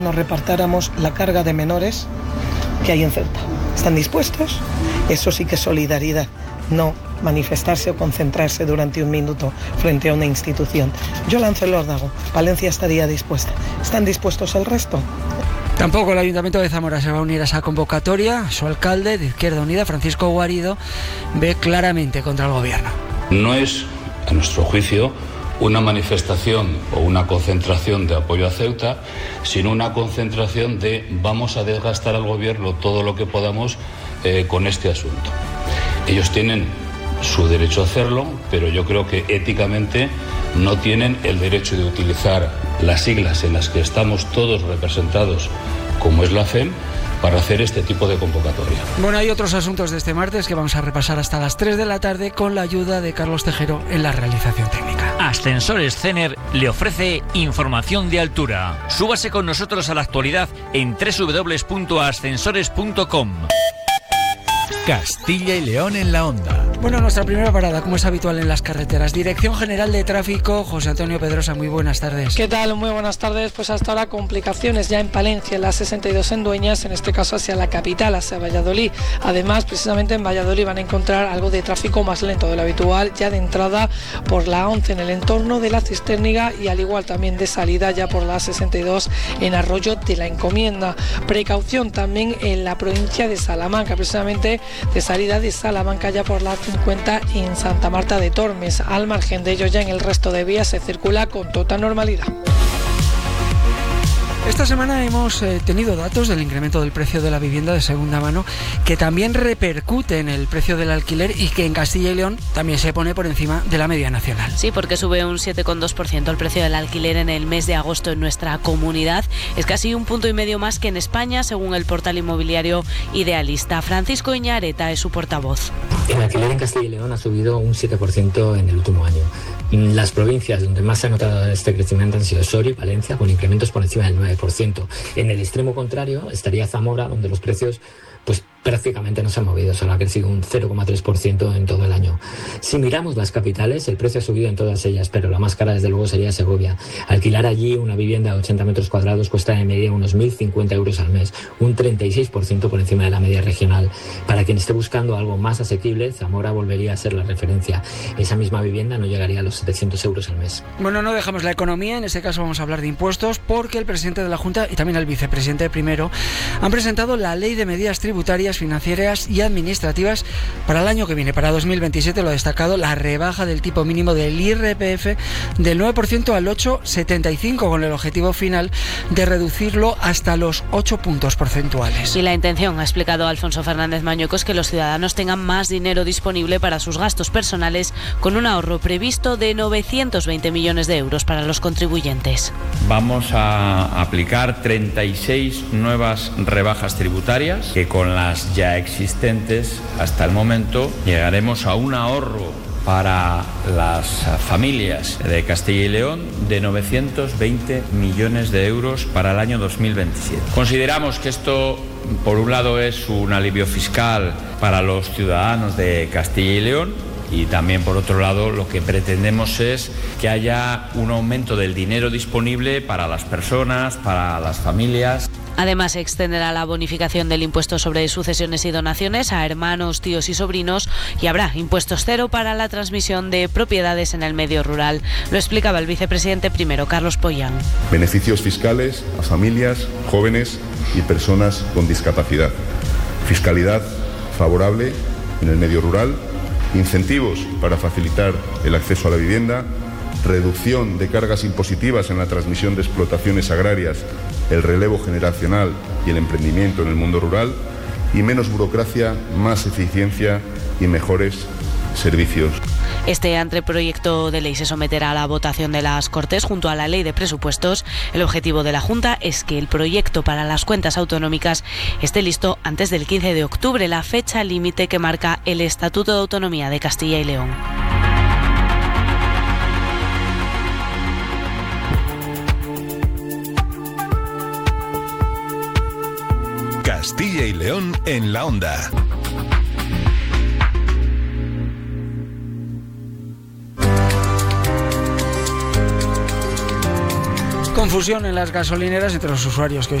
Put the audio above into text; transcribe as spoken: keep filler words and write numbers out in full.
nos repartáramos la carga de menores que hay en Ceuta. ¿Están dispuestos? Eso sí que es solidaridad, no manifestarse o concentrarse durante un minuto frente a una institución. Yo lanzo el órdago, Palencia estaría dispuesta. ¿Están dispuestos el resto? Tampoco el Ayuntamiento de Zamora se va a unir a esa convocatoria. Su alcalde de Izquierda Unida, Francisco Guarido, ve claramente contra el gobierno. No es, a nuestro juicio, una manifestación o una concentración de apoyo a Ceuta, sino una concentración de vamos a desgastar al gobierno todo lo que podamos eh, con este asunto. Ellos tienen su derecho a hacerlo, pero yo creo que éticamente no tienen el derecho de utilizar las siglas en las que estamos todos representados, como es la F E M, para hacer este tipo de convocatoria. Bueno, hay otros asuntos de este martes que vamos a repasar hasta las tres de la tarde con la ayuda de Carlos Tejero en la realización técnica. Ascensores Cener le ofrece información de altura. Súbase con nosotros a la actualidad en doble u doble u doble u punto ascensores punto com. Castilla y León en la onda. Bueno, nuestra primera parada, como es habitual en las carreteras. Dirección General de Tráfico, José Antonio Pedrosa, muy buenas tardes. ¿Qué tal? Muy buenas tardes. Pues hasta ahora complicaciones ya en Palencia, en la sesenta y dos en Dueñas, en este caso hacia la capital, hacia Valladolid. Además, precisamente en Valladolid van a encontrar algo de tráfico más lento de lo habitual, ya de entrada por la once en el entorno de la Cisterniga y al igual también de salida ya por la sesenta y dos en Arroyo de la Encomienda. Precaución también en la provincia de Salamanca, precisamente de salida de Salamanca ya por la cincuenta en Santa Marta de Tormes. Al margen de ello, ya en el resto de vías se circula con total normalidad. Esta semana hemos eh, tenido datos del incremento del precio de la vivienda de segunda mano, que también repercute en el precio del alquiler y que en Castilla y León también se pone por encima de la media nacional. Sí, porque sube un siete coma dos por ciento el precio del alquiler en el mes de agosto en nuestra comunidad. Es casi un punto y medio más que en España, según el portal inmobiliario Idealista. Francisco Iñareta es su portavoz. El alquiler en Castilla y León ha subido un siete por ciento en el último año. Las provincias donde más se ha notado este crecimiento han sido Soria y Palencia, con incrementos por encima del nueve por ciento. En el extremo contrario estaría Zamora, donde los precios pues prácticamente no se han movido, solo ha crecido un cero coma tres por ciento en todo el año. Si miramos las capitales, el precio ha subido en todas ellas, pero la más cara desde luego sería Segovia. Alquilar allí una vivienda de ochenta metros cuadrados cuesta de media unos mil cincuenta euros al mes, un treinta y seis por ciento por encima de la media regional. Para quien esté buscando algo más asequible, Zamora volvería a ser la referencia. Esa misma vivienda no llegaría a los setecientos euros al mes. Bueno, no dejamos la economía, en este caso vamos a hablar de impuestos, porque el presidente de la Junta y también el vicepresidente primero han presentado la Ley de Medidas Tributarias, Financieras y Administrativas para el año que viene, para dos mil veintisiete. Lo ha destacado la rebaja del tipo mínimo del I R P F del nueve por ciento al ocho coma setenta y cinco, con el objetivo final de reducirlo hasta los ocho puntos porcentuales. Y la intención, ha explicado Alfonso Fernández Mañueco, es que los ciudadanos tengan más dinero disponible para sus gastos personales, con un ahorro previsto de novecientos veinte millones de euros para los contribuyentes. Vamos a aplicar treinta y seis nuevas rebajas tributarias que con las ya existentes hasta el momento llegaremos a un ahorro para las familias de Castilla y León de novecientos veinte millones de euros para el año dos mil veintisiete. Consideramos que esto, por un lado, es un alivio fiscal para los ciudadanos de Castilla y León, y también, por otro lado, lo que pretendemos es que haya un aumento del dinero disponible para las personas, para las familias. Además, se extenderá la bonificación del impuesto sobre sucesiones y donaciones a hermanos, tíos y sobrinos, y habrá impuestos cero para la transmisión de propiedades en el medio rural. Lo explicaba el vicepresidente primero, Carlos Pollán. Beneficios fiscales a familias, jóvenes y personas con discapacidad. Fiscalidad favorable en el medio rural. Incentivos para facilitar el acceso a la vivienda. Reducción de cargas impositivas en la transmisión de explotaciones agrarias, el relevo generacional y el emprendimiento en el mundo rural, y menos burocracia, más eficiencia y mejores servicios. Este anteproyecto de ley se someterá a la votación de las Cortes junto a la Ley de Presupuestos. El objetivo de la Junta es que el proyecto para las cuentas autonómicas esté listo antes del quince de octubre, la fecha límite que marca el Estatuto de Autonomía de Castilla y León. Castilla y León en la onda. confusión en las gasolineras entre los usuarios que